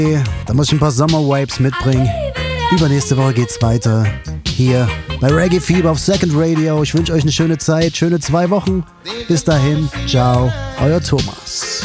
Da muss ich ein paar Sommer-Vibes mitbringen. Übernächste Woche geht's weiter. Hier bei Reggae Fieber auf Second Radio. Ich wünsche euch eine schöne Zeit, schöne 2 Wochen. Bis dahin, ciao, euer Thomas.